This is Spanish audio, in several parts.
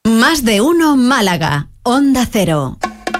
Más de uno Málaga, Onda Cero.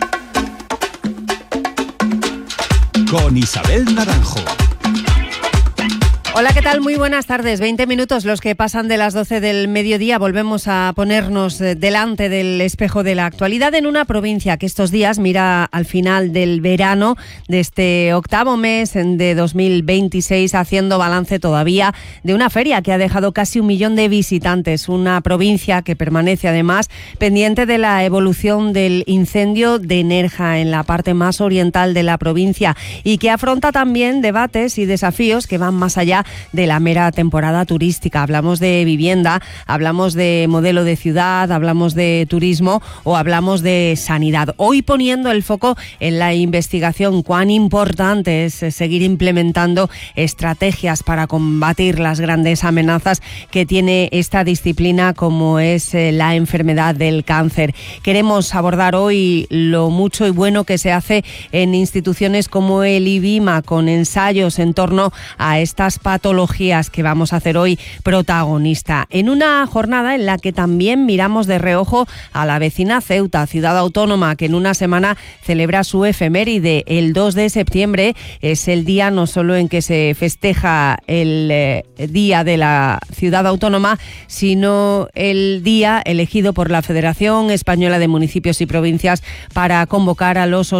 Con Isabel Naranjo. Hola, ¿qué tal? Muy buenas tardes. 20 minutos los que pasan de las 12 del mediodía. Volvemos a ponernos delante del espejo de la actualidad en una provincia que estos días mira al final del verano de este octavo mes de 2026, haciendo balance todavía de una feria que ha dejado casi 1 millón de visitantes. Una provincia que permanece además pendiente de la evolución del incendio de Nerja en la parte más oriental de la provincia y que afronta también debates y desafíos que van más allá de la mera temporada turística. Hablamos de vivienda, hablamos de modelo de ciudad, hablamos de turismo o hablamos de sanidad. Hoy poniendo el foco en la investigación, cuán importante es seguir implementando estrategias para combatir las grandes amenazas que tiene esta disciplina, como es la enfermedad del cáncer. Queremos abordar hoy lo mucho y bueno que se hace en instituciones como el IBIMA, con ensayos en torno a estas patologías que vamos a hacer hoy protagonista, en una jornada en la que también miramos de reojo a la vecina Ceuta, ciudad autónoma que en una semana celebra su efeméride. El 2 de septiembre es el día no solo en que se festeja el Día de la Ciudad Autónoma, sino el día elegido por la Federación Española de Municipios y Provincias para convocar a los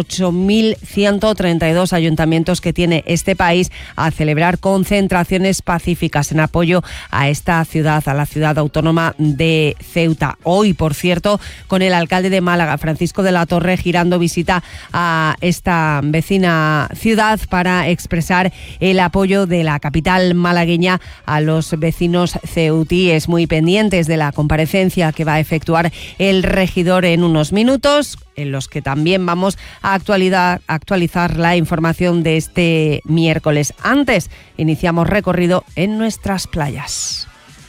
8.132 ayuntamientos que tiene este país a celebrar concentraciones pacíficas en apoyo a esta ciudad, a la ciudad autónoma de Ceuta. Hoy, por cierto, con el alcalde de Málaga, Francisco de la Torre, girando visita a esta vecina ciudad para expresar el apoyo de la capital malagueña a los vecinos ceutíes, muy pendientes de la comparecencia que va a efectuar el regidor en unos minutos, en los que también vamos a actualizar la información de este miércoles. Antes, iniciamos recorrido en nuestras playas.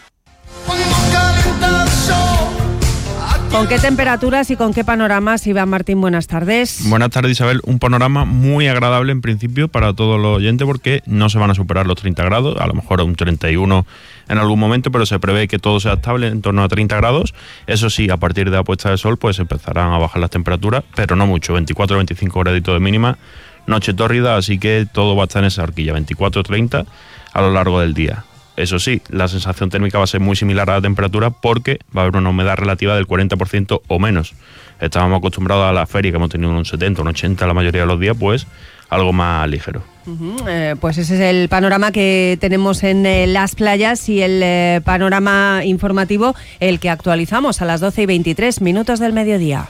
¿Con qué temperaturas y con qué panoramas, Iván Martín? Buenas tardes. Buenas tardes, Isabel. Un panorama muy agradable en principio para todos los oyentes, porque no se van a superar los 30 grados, a lo mejor un 31 en algún momento, pero se prevé que todo sea estable en torno a 30 grados. Eso sí, a partir de la puesta de sol pues empezarán a bajar las temperaturas, pero no mucho, 24 o 25 graditos de mínima, noche tórrida, así que todo va a estar en esa horquilla, 24 o 30 a lo largo del día. Eso sí, la sensación térmica va a ser muy similar a la temperatura, porque va a haber una humedad relativa del 40% o menos. Estábamos acostumbrados a la feria, que hemos tenido un 70, un 80 la mayoría de los días, pues algo más ligero. Pues ese es el panorama que tenemos en las playas y el panorama informativo, el que actualizamos a las 12:23 del mediodía.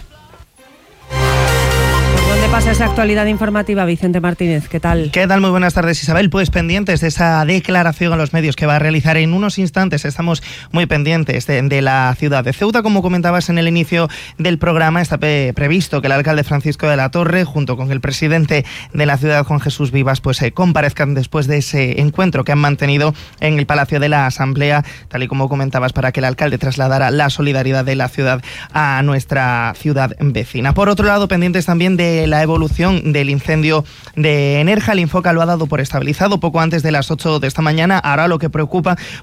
¿Dónde pasa esa actualidad informativa, Vicente Martínez? ¿Qué tal? ¿Qué tal? Muy buenas tardes, Isabel. Pues pendientes de esa declaración a los medios que va a realizar en unos instantes. Estamos muy pendientes de la ciudad de Ceuta. Como comentabas en el inicio del programa, está previsto que el alcalde Francisco de la Torre, junto con el presidente de la ciudad, Juan Jesús Vivas, pues comparezcan después de ese encuentro que han mantenido en el Palacio de la Asamblea, tal y como comentabas, para que el alcalde trasladara la solidaridad de la ciudad a nuestra ciudad vecina. Por otro lado, pendientes también de la evolución del incendio de Nerja. El Infoca lo ha dado por estabilizado poco antes de las 8 de esta mañana. Ahora lo que preocupa